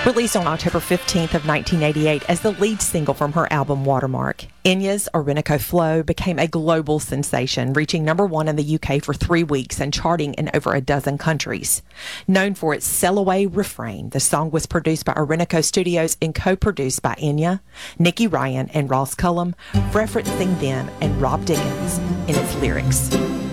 Released on October 15th of 1988 as the lead single from her album Watermark, Enya's Orinoco Flow became a global sensation, reaching number one in the UK for 3 weeks and charting in over a dozen countries. Known for its sail-away refrain, the song was produced by Orinoco Studios and co-produced by Enya, Nicky Ryan, and Ross Cullum, referencing them and Rob Dickens in its lyrics.